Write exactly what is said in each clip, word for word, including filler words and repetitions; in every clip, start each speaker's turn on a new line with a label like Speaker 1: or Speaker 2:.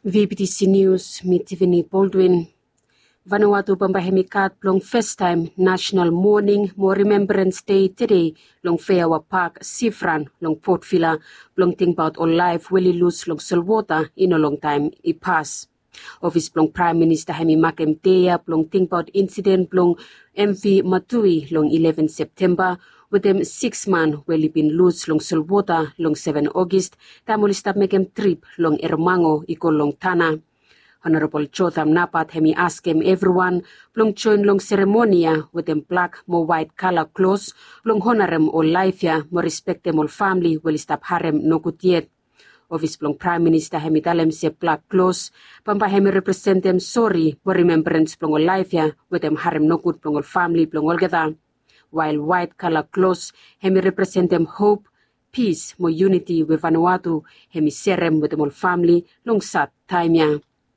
Speaker 1: V B T C News, mi Tiffany Baldwin. Vanuatu pambahemikat long first time National Mourning mo Remembrance Day today long Feawa Park, Sifran, long Port Vila, long think about all life really lose long Solwota in a long time it pass. Office long Prime Minister Hemi Makem Dea long think about incident long M V Matui long eleventh September with them six man well been lose long Solwota long seventh August tamuli stop makem trip long Ermango iko long Tana. Honorable Chotham Napat Hemi ask him everyone long join long ceremonia with them black mo white color clothes long honorem all life ya mo respect them all family will stop harem no good yet. Office long Prime Minister Hemi talem se black clothes pamba Hemi represent them sorry mo remembrance long all life ya with them harem no good long all family long all gather. While white color clothes Hemi represent them hope, peace mo unity with Vanuatu Hemi serem with them all family long sad time ya.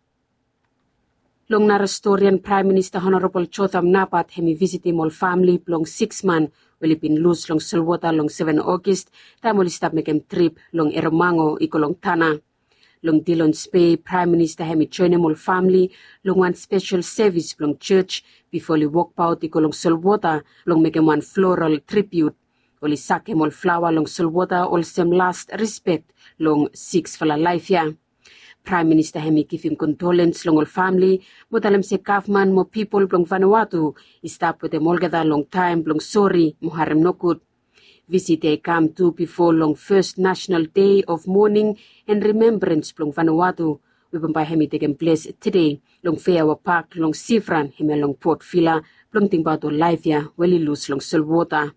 Speaker 1: Long Narastorian Prime Minister Honorable Chotham Napat Hemi visit him all family long six man will been lose long Solwota long seventh August tamuli stop makem trip long Eromango iko long Tana. Long Dillon Spey Prime Minister Hemi join him all family long one special service long church before he walk out iko long Solwota long makem one floral tribute oli sak him all flower long Solwota all sem last respect long six fala life ya. Prime Minister Hemi give him condolence long all family, mo talem se government mo people long Vanuatu, stop with them all gather long time long sorry mo harem no good. Visit they come to before long first National Day of Mourning and Remembrance long Vanuatu. We by Hemi taken place today long Feawa Park long Sifran Hemi long Port Vila long Tingbato life ya weli lose long Solwota.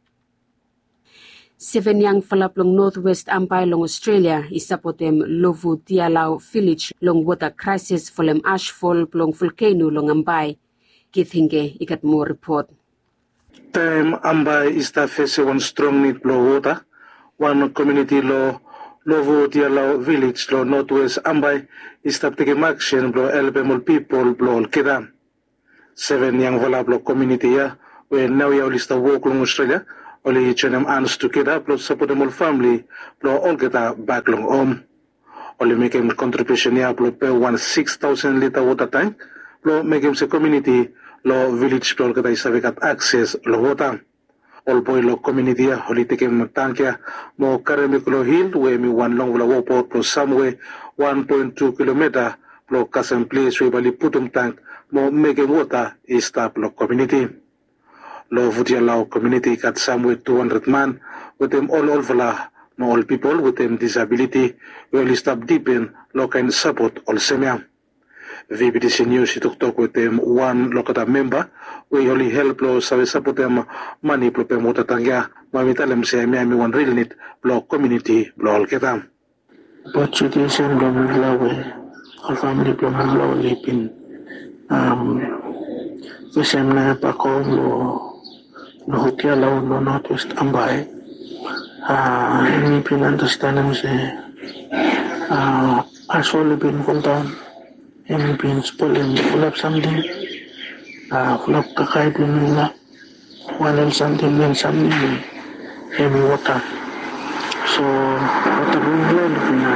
Speaker 1: Seven young falap long Northwest Ambai long Australia is support them Lovu Dialau village long water crisis for them ashfall long volcano long Ambai. Kithinge ikat more report.
Speaker 2: Time Ambai is the face one strong need blow water. One community law Lovu Dialau village lo Northwest Ambai is the taking action blow elbemol people blow keda. Seven young falap community ya where now ya list the walk long Australia. Only them hands together, plus support them all family, plus all get a back long home. Only make him contribution here, plus pay one six thousand liter water tank, plus make him say community, lo village, plus get a savikat access, lo water. All boy lo community, only take him tank here, more Karamikulo hill, where me one long will walk out, plus somewhere one point two kilometer, plus custom place where we put him tank, more make him water, is stop lo community. Lo Vutialau community got somewhere two hundred man with them all over no all people with them disability will stop deepen lo kind support all semia. V B T C News to talk with them one local member we only help lo sabi support them money pro them water tangya mamitalem se mi one real need lo community lo all ketam.
Speaker 3: But situation lo mulawe all family lo mulawe lipin um visem na pa ko lo no hotel lo no Northwest Ambai ah ini pinantastan mo se ah asol bin kontan ini bin spoiling fulap something ah fulap kakay din nila one something then something heavy water so water bin bin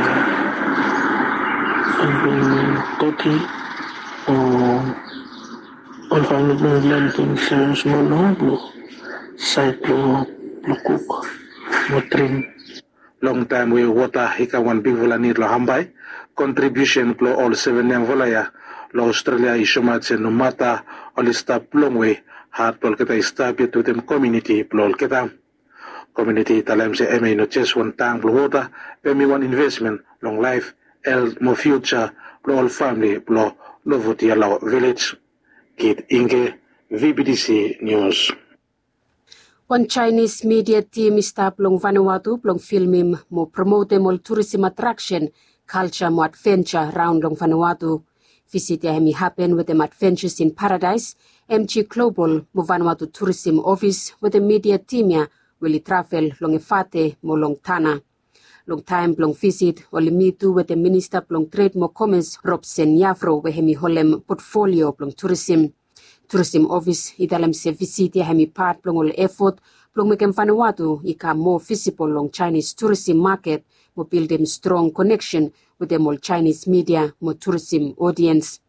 Speaker 3: bin thirty or all family bin bin small no side lo lo cook mo trim
Speaker 2: long time we water hika one big volani lo Ambai contribution lo all seven yang volaya lo Australia ishomat se no mata all stop long way hard pol kita establish to them community lo kita community talem se eme no chess one tang lo water pemi one investment long life el mo future lo all family lo lo votia lo village kid inge V B T C News.
Speaker 1: One Chinese media team stop long Vanuatu long filming mo promote mo tourism attraction culture mo adventure round long Vanuatu. Visit Hemi happen with them adventures in paradise. M G Global mo Vanuatu tourism office with the media team ya will travel long Efate mo long Tana. Long time long visit only me too with the minister long trade mo commerce Robson Yafro we Hemi holem portfolio long tourism. Tourism office italam se visit ya Hemi part long all effort long mekem Vanuatu ika more visible long Chinese tourism market will build a strong connection with the more Chinese media, more tourism audience.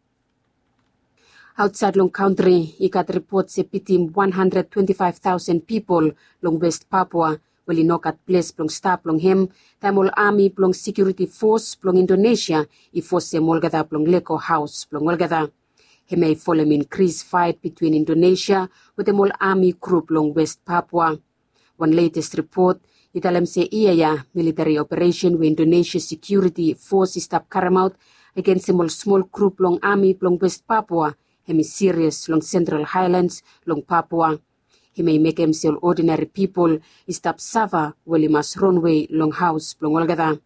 Speaker 1: Outside long country, I got reports a pity one hundred twenty-five thousand people long West Papua will knock at place long stop long him, time all army long security force long Indonesia, I force a molgada long Leko house long Olgada. He may follow an increased fight between Indonesia with the mall army group long West Papua. One latest report, italam se iya military operation with Indonesia security force stop Karamout against the mall small group long army long West Papua. He is serious long Central Highlands long Papua. He may make himself ordinary people stop Sava while he must runway long house long Olgada.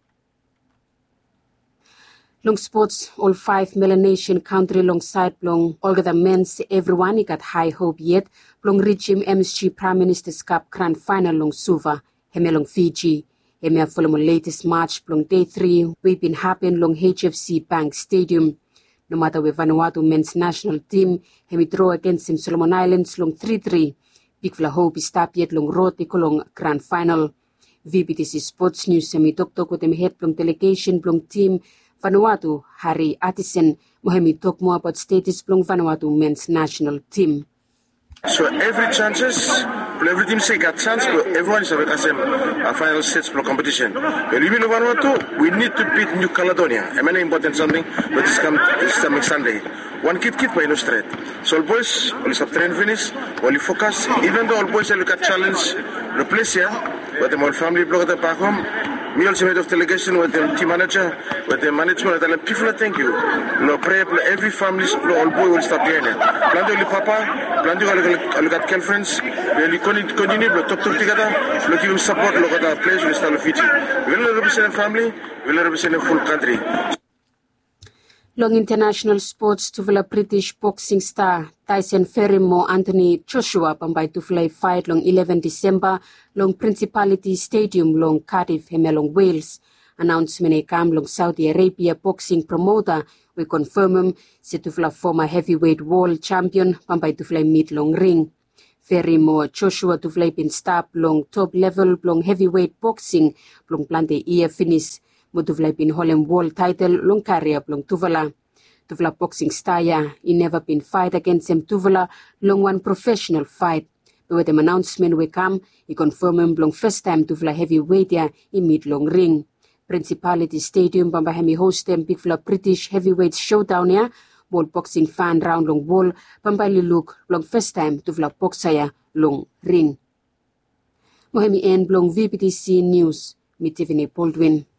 Speaker 1: Long sports, all five Melanesian country alongside long Olgada men's everyone he got high hope yet long regime M S G Prime Minister's Cup Grand Final long Suva, heme long Fiji. Heme follow latest match long day three we've been happen long H F C Bank Stadium. No matter where Vanuatu men's national team hemi draw against him Solomon Islands long three three. Big Fla hope is stop yet long rote long Grand Final. V B T C Sports News hemi tok tok with him head long delegation long team Vanuatu, Harry Attison, Mohemi talk more about status long Vanuatu men's national team.
Speaker 4: So every chances, every team say got chance, but everyone is having a final stage for competition. When we will Vanuatu, we need to beat New Caledonia. I mean important something, but it's come this coming Sunday. One kid kid by no straight. So all boys will stop train finish, will focus. Even though all boys look at challenge, replace here, but the more family block at back home. Me also made of delegation with the team manager, with the management, and people thank you. No pray every family all boy will start doing it. Plan to papa, plan to look at girlfriends, we continue to talk together, look give support, look at our place, we start Fiji. We will represent a family, we will represent a full country.
Speaker 1: Long international sports to the British boxing star Tyson Fury mo Anthony Joshua pambay to fly fight long eleventh December long Principality Stadium long Cardiff hemelong Wales. Announcement ay kam long Saudi Arabia boxing promoter we confirm him set to fly former heavyweight world champion pambay to fly meet long ring. Fury mo Joshua to fly pin stop long top level long heavyweight boxing long plante year finish. Mutuvlay pin Holland world title long career long Tuvala. Tuvala boxing star ya, he never been fight against him Tuvala long one professional fight. But with the announcement we come, he confirm him long first time Tuvala heavyweight ya in mid long ring. Principality Stadium bamba hemi host them big fla British heavyweight showdown ya, ball boxing fan round long ball bamba li look long first time Tuvala boxer ya long ring. Mohemi en long V B T C News, mit Tiffany Baldwin.